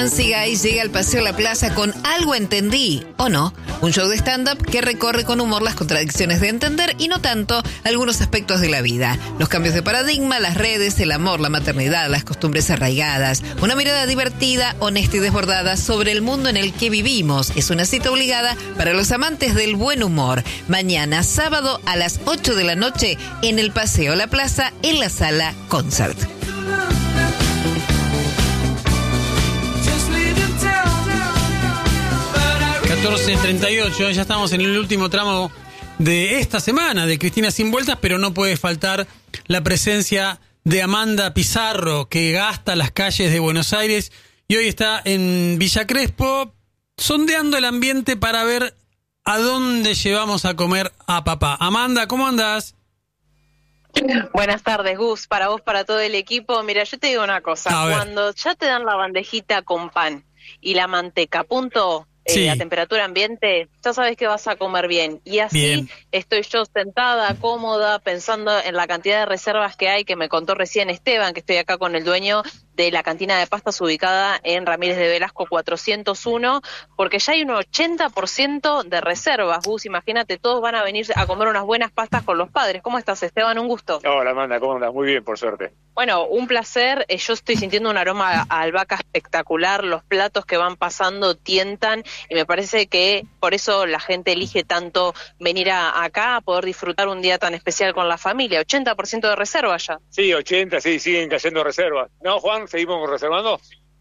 Nancy Guy llega al Paseo La Plaza con Algo Entendí, ¿o no? Un show de stand-up que recorre con humor las contradicciones de entender y no tanto algunos aspectos de la vida. Los cambios de paradigma, las redes, el amor, la maternidad, las costumbres arraigadas. Una mirada divertida, honesta y desbordada sobre el mundo en el que vivimos. Es una cita obligada para los amantes del buen humor. Mañana, sábado, a las 8 de la noche, en el Paseo La Plaza, en la Sala Concert. 14:38, ya estamos en el último tramo de esta semana de Cristina Sin Vueltas, pero no puede faltar la presencia de Amanda Pizarro, que gasta las calles de Buenos Aires y hoy está en Villa Crespo sondeando el ambiente para ver a dónde llevamos a comer a papá. Amanda, ¿cómo andás? Buenas tardes, Gus, para vos, para todo el equipo. Mira, yo te digo una cosa, cuando ya te dan la bandejita con pan y la manteca, punto, sí, a temperatura ambiente, ya sabes que vas a comer bien. Y así bien. Estoy yo sentada, cómoda, pensando en la cantidad de reservas que hay, que me contó recién Esteban, que estoy acá con el dueño de la cantina de pastas ubicada en Ramírez de Velasco 401, porque ya hay un 80% de reservas. Gus, imagínate, todos van a venir a comer unas buenas pastas con los padres. ¿Cómo estás, Esteban? Un gusto. Hola, Amanda, ¿cómo andas? Muy bien, por suerte. Bueno, un placer. Yo estoy sintiendo un aroma a albahaca espectacular. Los platos que van pasando tientan y me parece que por eso la gente elige tanto venir acá a poder disfrutar un día tan especial con la familia. 80% de reservas ya. Sí, 80, sí, siguen cayendo reservas. ¿No, Juan? ¿Seguimos reservando?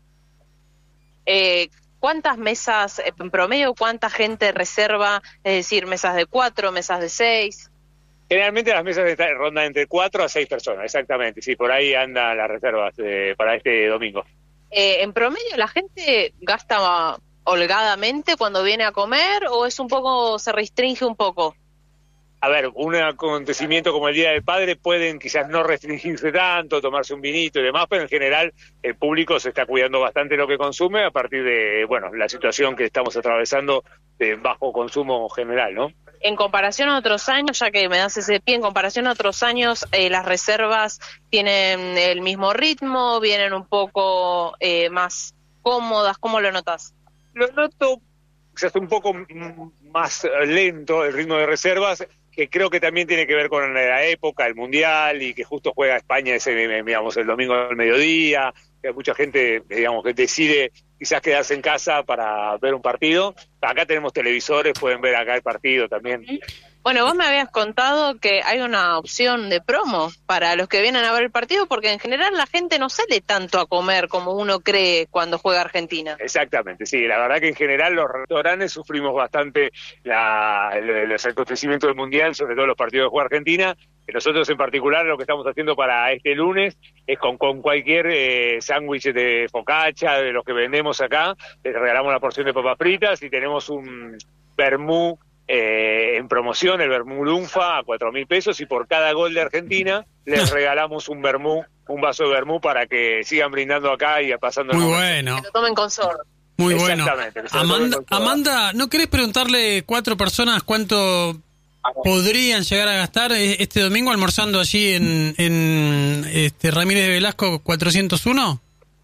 ¿Cuántas mesas, en promedio, cuánta gente reserva? Es decir, mesas de 4, mesas de 6. Generalmente las mesas rondan entre 4 a 6 personas, exactamente. Sí, por ahí andan las reservas para este domingo. ¿En promedio la gente gasta holgadamente cuando viene a comer o es un poco, se restringe un poco? A ver, un acontecimiento como el Día del Padre pueden quizás no restringirse tanto, tomarse un vinito y demás, pero en general el público se está cuidando bastante lo que consume a partir de, la situación que estamos atravesando de bajo consumo general, ¿no? En comparación a otros años, ya que me das ese pie, en comparación a otros años, las reservas tienen el mismo ritmo, vienen un poco más cómodas, ¿cómo lo notas? Lo noto quizás un poco más lento el ritmo de reservas, que creo que también tiene que ver con la época, el Mundial, y que justo juega España el domingo al mediodía, que hay mucha gente, que decide quizás quedarse en casa para ver un partido. Acá tenemos televisores, pueden ver acá el partido también. Bueno, vos me habías contado que hay una opción de promo para los que vienen a ver el partido, porque en general la gente no sale tanto a comer como uno cree cuando juega Argentina. Exactamente, sí, la verdad que en general los restaurantes sufrimos bastante los acontecimientos del Mundial, sobre todo los partidos que juega Argentina. Nosotros en particular lo que estamos haciendo para este lunes es con cualquier sándwich de focaccia, de los que vendemos acá, les regalamos una porción de papas fritas y tenemos un vermú en promoción, el vermú Lunfa a 4.000 pesos, y por cada gol de Argentina les regalamos un vaso de vermú para que sigan brindando acá y pasando. Muy bueno. Que lo tomen con sorbo. Muy bueno. Amanda, ¿no querés preguntarle 4 personas cuánto podrían llegar a gastar este domingo almorzando allí en Ramírez de Velasco 401?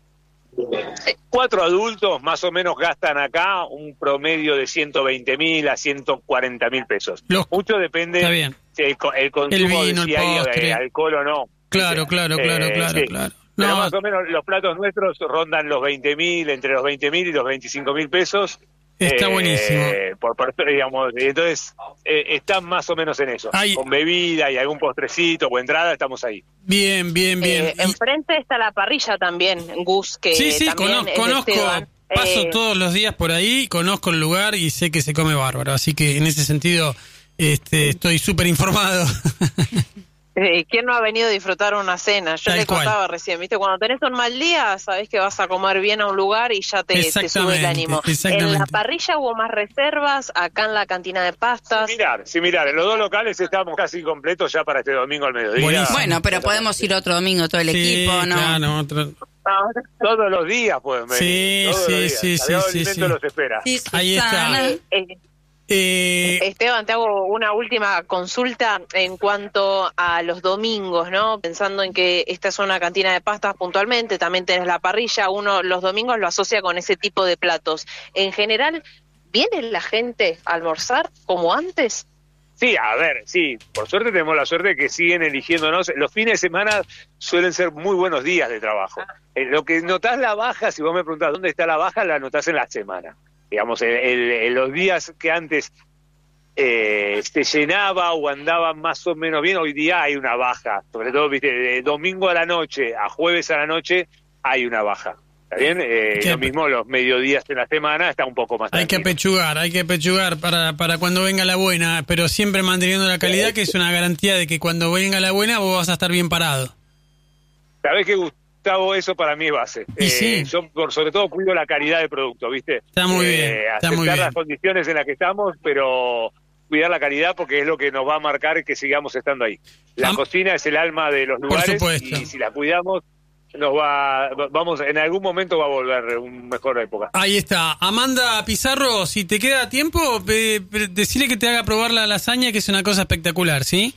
4 adultos más o menos gastan acá un promedio de 120.000 a 140.000 pesos. Mucho depende si el consumo el vino, de si hay alcohol o no. Claro. Pero más o menos los platos nuestros rondan los 20.000, entre los 20.000 y los 25.000 pesos. Está buenísimo. Por persona, digamos, entonces están más o menos en eso. Con bebida y algún postrecito o entrada, estamos ahí. Bien. Enfrente está la parrilla también, Gus, que sí, también conozco, paso todos los días por ahí, conozco el lugar y sé que se come bárbaro, así que en ese sentido estoy súper informado. ¿Quién no ha venido a disfrutar una cena? Yo le contaba recién, ¿viste? Cuando tenés un mal día, sabés que vas a comer bien a un lugar y ya te sube el ánimo. En la parrilla hubo más reservas, acá en la cantina de pastas. Similar. En los dos locales estamos casi completos ya para este domingo al mediodía. Buenísimo. Bueno, pero podemos ir otro domingo todo el equipo, ¿no? Claro, todos los días pueden venir. Sí. Los espera. Ahí está. Esteban, te hago una última consulta en cuanto a los domingos, ¿no? Pensando en que esta es una cantina de pastas puntualmente, también tenés la parrilla, uno los domingos lo asocia con ese tipo de platos. En general, ¿viene la gente a almorzar como antes? Sí, a ver, sí, por suerte tenemos la suerte de que siguen eligiéndonos. Los fines de semana suelen ser muy buenos días de trabajo. Lo que notás la baja, si vos me preguntás dónde está la baja, la notás en la semana. Digamos, los días que antes se llenaba o andaba más o menos bien, hoy día hay una baja. Sobre todo, viste, de domingo a la noche a jueves a la noche hay una baja. ¿Está bien? Lo mismo los mediodías de la semana está un poco más tranquilo. Hay que apechugar para cuando venga la buena, pero siempre manteniendo la calidad, que es una garantía de que cuando venga la buena vos vas a estar bien parado. ¿Sabés qué, Gustavo? Eso para mí es base. Sí. Yo sobre todo cuido la calidad del producto, ¿viste? Está muy bien. Está muy bien. Las condiciones en las que estamos, pero cuidar la calidad porque es lo que nos va a marcar que sigamos estando ahí. La cocina es el alma de los lugares y si la cuidamos vamos, en algún momento va a volver una mejor época. Ahí está. Amanda Pizarro, si te queda tiempo, decile que te haga probar la lasaña, que es una cosa espectacular, ¿sí?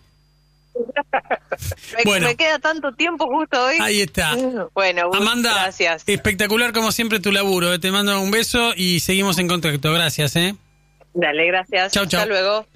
Bueno, me queda tanto tiempo justo hoy. Ahí está. Bueno, Amanda, gracias. Espectacular como siempre tu laburo. Te mando un beso y seguimos en contacto. Gracias, Dale, gracias. Chau, chau. Hasta luego.